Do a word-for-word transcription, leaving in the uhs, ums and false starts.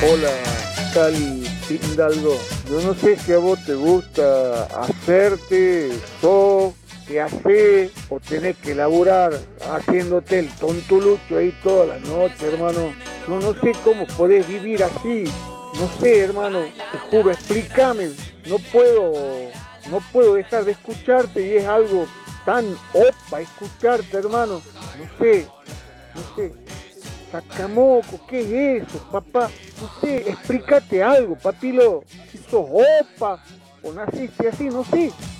Hola, Cali Hidalgo. Yo no sé si a vos te gusta hacerte, sos, que haces o tenés que laburar haciéndote el tontulucho ahí toda la noche, hermano. Yo no sé cómo podés vivir así. No sé, hermano. Te juro, explícame. No puedo, no puedo dejar de escucharte y es algo tan opa escucharte, hermano. No sé, no sé. Sacamoco, ¿qué es eso, papá? No sé, explícate algo, papilo. Si sos opa o naciste así, no sé.